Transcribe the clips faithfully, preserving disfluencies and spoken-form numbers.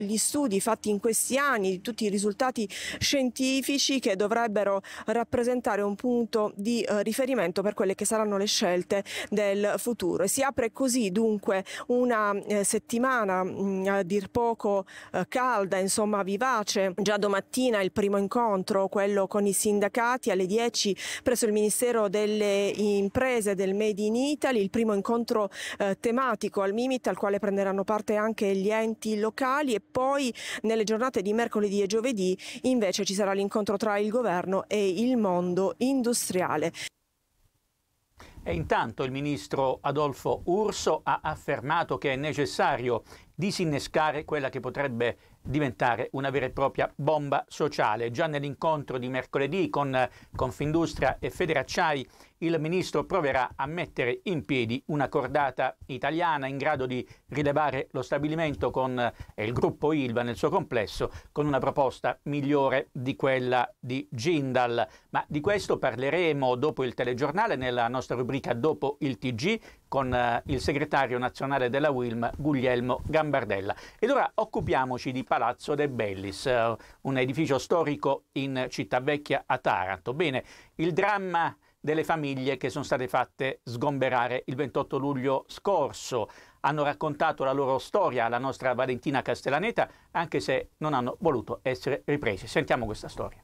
gli studi fatti in questi anni, di tutti i risultati scientifici che dovrebbero rappresentare un punto di eh, riferimento per quelle che saranno le scelte del futuro. E si apre così dunque una eh, settimana mh, a dir poco eh, calda, insomma vivace. Già domattina il primo incontro, quello con i sindacati, alle dieci presso il Ministero delle Imprese del Made in Italy, il primo incontro eh, tematico al Mimit, al quale prenderanno parte anche gli enti locali, e poi nelle giornate di mercoledì e giovedì invece ci sarà l'incontro tra il governo e il mondo industriale. E intanto il ministro Adolfo Urso ha affermato che è necessario disinnescare quella che potrebbe diventare una vera e propria bomba sociale. Già nell'incontro di mercoledì con Confindustria e Federacciai il ministro proverà a mettere in piedi una cordata italiana in grado di rilevare lo stabilimento con eh, il gruppo Ilva nel suo complesso con una proposta migliore di quella di Jindal. Ma di questo parleremo dopo il telegiornale nella nostra rubrica Dopo il T G con eh, il segretario nazionale della Wilm Guglielmo Gambardella. Ed ora occupiamoci di Palazzo De Bellis, eh, un edificio storico in Cittavecchia a Taranto. Bene, il dramma delle famiglie che sono state fatte sgomberare il ventotto luglio scorso. Hanno raccontato la loro storia alla nostra Valentina Castellaneta, anche se non hanno voluto essere ripresi. Sentiamo questa storia.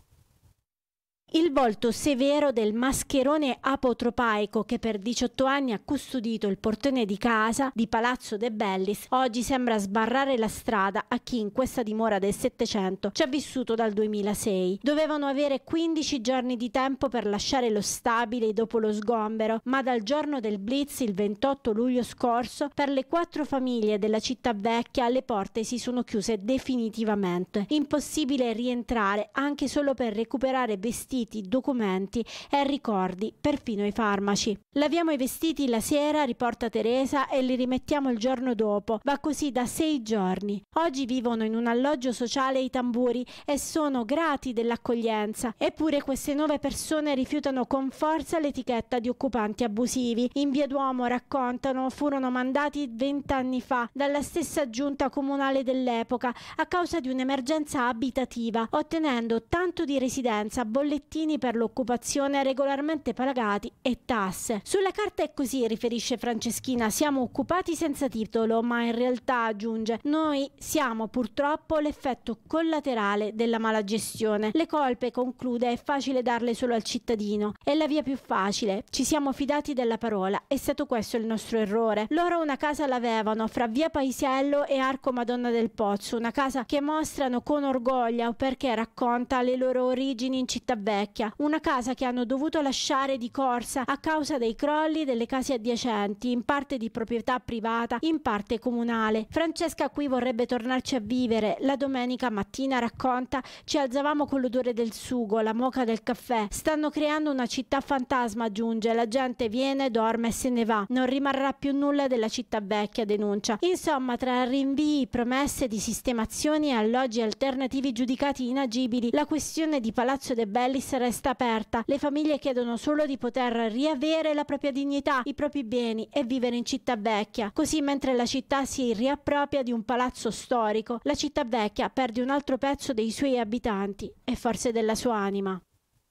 Il volto severo del mascherone apotropaico che per diciotto anni ha custodito il portone di casa di Palazzo De Bellis oggi sembra sbarrare la strada a chi in questa dimora del Settecento ci ha vissuto dal duemilasei. Dovevano avere quindici giorni di tempo per lasciare lo stabile dopo lo sgombero, ma dal giorno del blitz, il ventotto luglio scorso, per le quattro famiglie della città vecchia le porte si sono chiuse definitivamente. Impossibile rientrare anche solo per recuperare vestiti, documenti e ricordi, perfino i farmaci. Laviamo i vestiti la sera, riporta Teresa, e li rimettiamo il giorno dopo. Va così da sei giorni. Oggi vivono in un alloggio sociale i Tamburi e sono grati dell'accoglienza. Eppure queste nuove persone rifiutano con forza l'etichetta di occupanti abusivi. In Via Duomo, raccontano, furono mandati vent'anni fa dalla stessa giunta comunale dell'epoca a causa di un'emergenza abitativa, ottenendo tanto di residenza, bollettini per l'occupazione regolarmente pagati e tasse. Sulla carta è così, riferisce Franceschina, siamo occupati senza titolo, ma in realtà, aggiunge, noi siamo purtroppo l'effetto collaterale della mala gestione. Le colpe, conclude, è facile darle solo al cittadino, è la via più facile, ci siamo fidati della parola, è stato questo il nostro errore. Loro una casa l'avevano fra via Paisiello e Arco Madonna del Pozzo, una casa che mostrano con orgoglio perché racconta le loro origini in città vecchia, una casa che hanno dovuto lasciare di corsa a causa dei crolli delle case adiacenti, in parte di proprietà privata, in parte comunale. Francesca qui vorrebbe tornarci a vivere. La domenica mattina, racconta, ci alzavamo con l'odore del sugo, la moka del caffè. Stanno creando una città fantasma, aggiunge, la gente viene, dorme e se ne va. Non rimarrà più nulla della città vecchia, denuncia. Insomma, tra rinvii, promesse di sistemazioni e alloggi alternativi giudicati inagibili, la questione di Palazzo De Bellis resta aperta. Le famiglie chiedono solo di poter riavere la propria dignità, i propri beni e vivere in città vecchia. Così, mentre la città si riappropria di un palazzo storico, la città vecchia perde un altro pezzo dei suoi abitanti e forse della sua anima.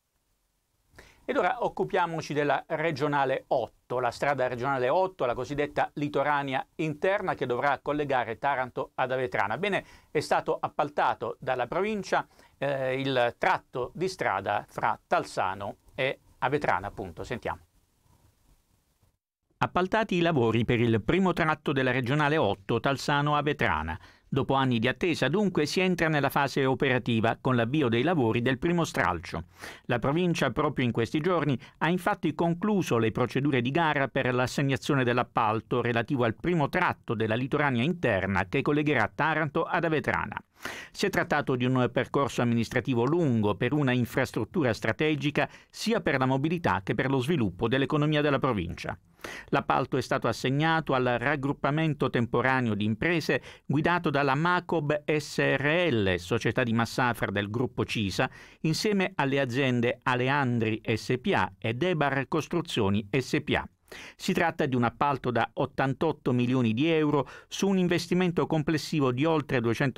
Ed ora occupiamoci della regionale otto, la strada regionale otto, la cosiddetta litoranea interna che dovrà collegare Taranto ad Avetrana. Bene, è stato appaltato dalla provincia eh, il tratto di strada fra Talsano e Avetrana, appunto. Sentiamo. Appaltati i lavori per il primo tratto della regionale otto Talsano-Avetrana. Dopo anni di attesa, dunque, si entra nella fase operativa con l'avvio dei lavori del primo stralcio. La provincia, proprio in questi giorni, ha infatti concluso le procedure di gara per l'assegnazione dell'appalto relativo al primo tratto della litoranea interna che collegherà Taranto ad Avetrana. Si è trattato di un percorso amministrativo lungo per una infrastruttura strategica sia per la mobilità che per lo sviluppo dell'economia della provincia. L'appalto è stato assegnato al raggruppamento temporaneo di imprese guidato dalla Macob S R L, società di massafra del gruppo Cisa, insieme alle aziende Aleandri S P A e Debar Costruzioni S P A. Si tratta di un appalto da ottantotto milioni di euro su un investimento complessivo di oltre duecento